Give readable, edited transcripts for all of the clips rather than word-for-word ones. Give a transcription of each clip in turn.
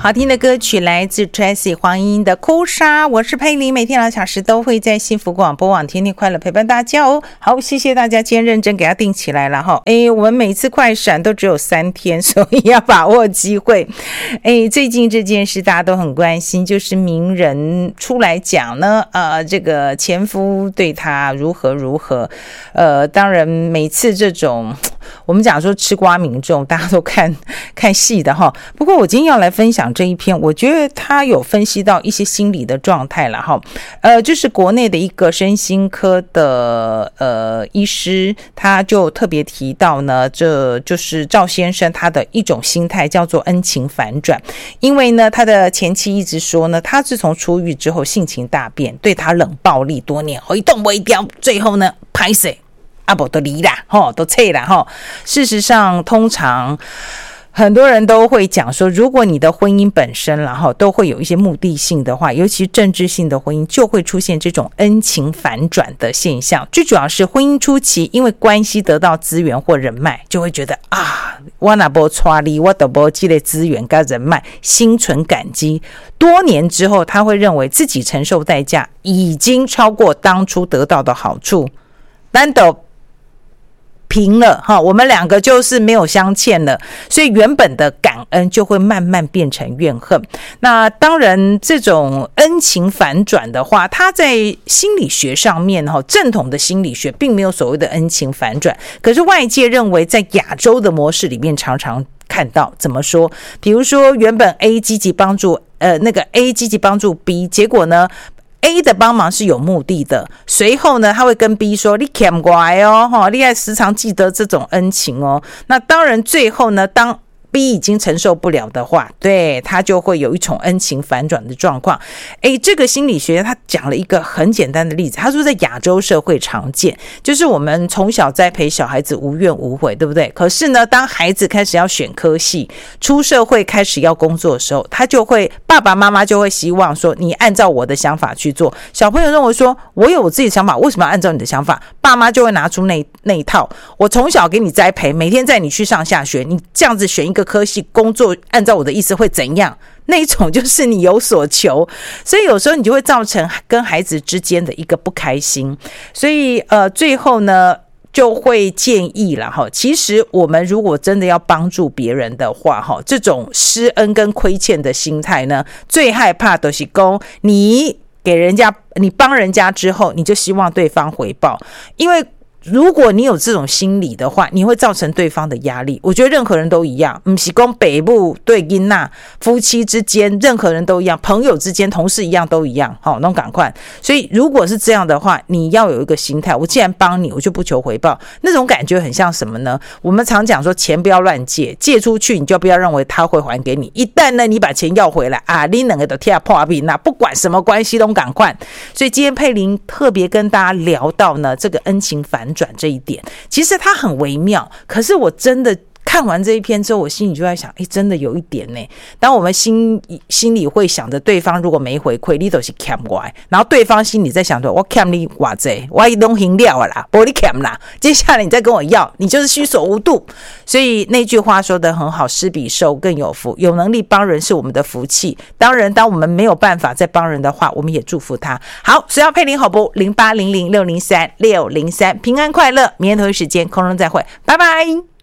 好听的歌曲来自 Tracy 黄莺的哭砂，我是佩玲，每天2小时都会在幸福广播网天天快乐陪伴大家哦。好，谢谢大家今天认真给它定起来了哈。我们每次快闪都只有3天，所以要把握机会。最近这件事大家都很关心，就是名人出来讲呢，这个前夫对他如何，当然每次这种我们讲说吃瓜民众大家都看戏的哈。不过我今天要来分享这一篇，我觉得他有分析到一些心理的状态了哈。就是国内的一个身心科的医师，他就特别提到呢，这就是赵先生他的一种心态叫做恩情反转。因为呢他的前妻一直说呢，他自从出狱之后性情大变，对他冷暴力多年，一动不一掉，最后呢拍死阿伯都离啦，都撤啦。事实上，通常很多人都会讲说，如果你的婚姻本身都会有一些目的性的话，尤其政治性的婚姻，就会出现这种恩情反转的现象。最主要是婚姻初期，因为关系得到资源或人脉，就会觉得我哪没带你，我都没积累资源跟人脉，心存感激。多年之后，他会认为自己承受代价已经超过当初得到的好处，难道平了我们两个就是没有相欠了，所以原本的感恩就会慢慢变成怨恨。那当然这种恩情反转的话，它在心理学上面正统的心理学并没有所谓的恩情反转，可是外界认为在亚洲的模式里面常常看到。怎么说？比如说原本 A 积极帮助A 积极帮助 B， 结果呢A 的帮忙是有目的的，随后呢他会跟 B 说你欠我哦，你要时常记得这种恩情哦。那当然最后呢，当B 已经承受不了的话，对他就会有一种恩情反转的状况。这个心理学他讲了一个很简单的例子，他说在亚洲社会常见，就是我们从小栽培小孩子无怨无悔，对不对？可是呢，当孩子开始要选科系，出社会开始要工作的时候，爸爸妈妈就会希望说你按照我的想法去做。小朋友认为说我有我自己的想法，为什么要按照你的想法？爸妈就会拿出那一套，我从小给你栽培，每天载你去上下学，你这样子选一个科系工作，按照我的意思会怎样？那一种就是你有所求，所以有时候你就会造成跟孩子之间的一个不开心。所以最后呢就会建议啦其实我们如果真的要帮助别人的话这种施恩跟亏欠的心态呢，最害怕的是说你帮人家之后，你就希望对方回报。因为如果你有这种心理的话，你会造成对方的压力。我觉得任何人都一样，不是说北部对囡仔夫妻之间，任何人都一样，朋友之间同事一样都一样那种赶快。所以如果是这样的话，你要有一个心态，我既然帮你，我就不求回报。那种感觉很像什么呢？我们常讲说钱不要乱借，借出去你就不要认为他会还给你，一旦呢你把钱要回来你两个都贴破皮，那不管什么关系都赶快。所以今天佩玲特别跟大家聊到呢这个恩情反转这一点，其实它很微妙，可是我真的看完这一篇之后，我心里就在想真的有一点呢。当我们心里会想着对方如果没回馈，你都是欠我，然后对方心里在想着我欠你多少，我已经还了啦，没你欠啦，接下来你再跟我要，你就是虚手无度。所以那句话说得很好，施比受更有福，有能力帮人是我们的福气。当然当我们没有办法再帮人的话，我们也祝福他。好，所以要佩玲好不0800603603，平安快乐，明天同一时间空中再会，拜拜。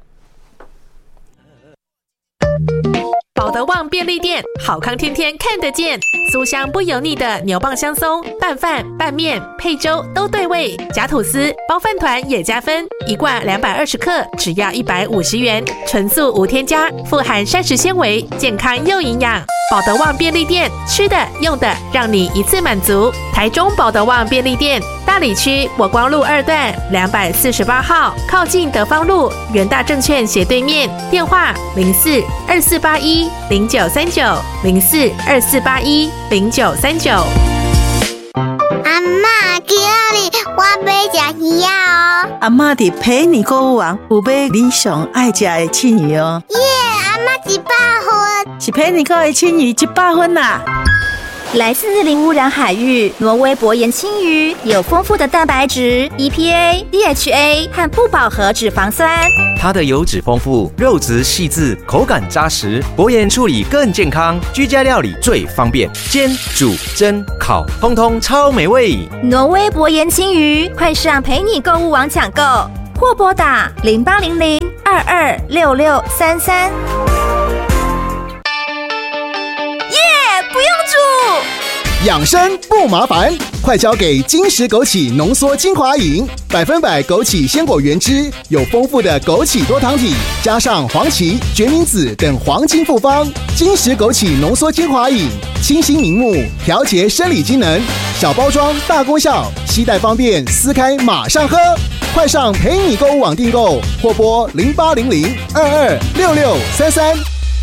保德旺便利店，好康天天看得见，酥香不油腻的牛蒡香松，拌饭、拌面、配粥都对味，夹吐司、包饭团也加分，一罐220克，只要150元，纯素无添加，富含膳食纤维，健康又营养。保德旺便利店，吃的用的让你一次满足。台中保德旺便利店，大里区国光路2段248号，靠近德芳路元大证券斜对面，电话0424810939 0424810939。 阿嬷，今日我要吃鱼哦。 阿嬷伫陪你购物网有买你上爱吃的青鱼哦。 耶，阿嬷100分， 是陪你购的青鱼100分啦。 来自零污染海域，挪威薄盐青鱼有丰富的蛋白质、EPA、DHA 和不饱和脂肪酸。 它的油脂丰富，肉质细致，口感扎实，薄盐处理更健康，居家料理最方便，煎、煮、蒸、烤，通通超美味。 挪威薄盐青鱼，快上陪你购物网抢购，或拨打0800-226633。不用煮， 养生不麻烦，快交给金石枸杞浓缩精华饮，100%枸杞鲜果原汁，有丰富的枸杞多糖体，加上黄芪、决明子等黄金复方。金石枸杞浓缩精华饮，清新明目，调节生理机能，小包装大功效，携带方便，撕开马上喝。快上陪你购物网订购，或拨0800-226633。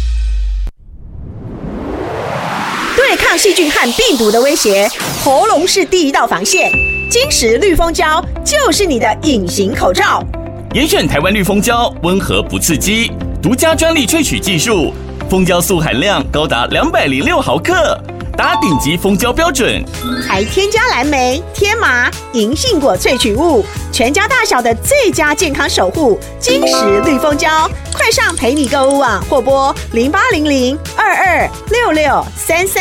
对抗细菌和病毒的威胁，喉咙是第一道防线。金石绿蜂胶就是你的隐形口罩。 严选台湾绿蜂胶，温和不刺激，独家专利萃取技术，蜂胶素含量高达206毫克，达顶级蜂胶标准。 还添加蓝莓、天麻、银杏果萃取物，全家大小的最佳健康守护。金石绿蜂胶，快上陪你购物网或拨0800-226633。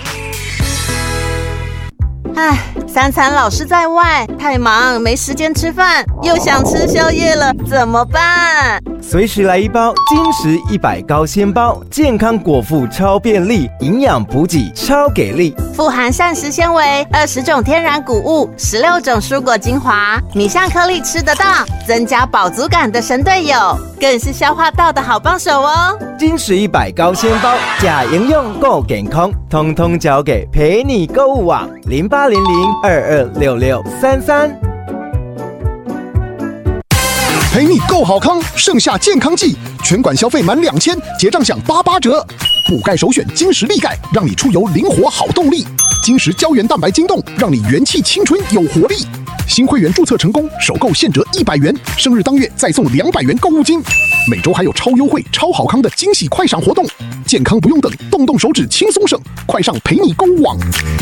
唉，3餐老是在外，太忙没时间吃饭，又想吃宵夜了，怎么办？ 随时来一包金石100高纤包，健康果腹超便利，营养补给超给力， 富含膳食纤维、20种天然谷物、16种蔬果精华，米香颗粒吃得到，增加饱足感的神队友，更是消化道的好帮手哦。 金石100高纤包，假营养够健康，通通交给陪你购物网0800-226633。 陪你购好康，盛夏健康季，全馆消费满2000，结账享88折。补钙首选金石力钙，让你出游灵活好动力。金石胶原蛋白晶冻，让你元气青春有活力。新会员注册成功，首购现折100元，生日当月再送200元购物金。每周还有超优惠、超好康的惊喜快闪活动，健康不用等，动动手指轻松省，快上陪你购物网。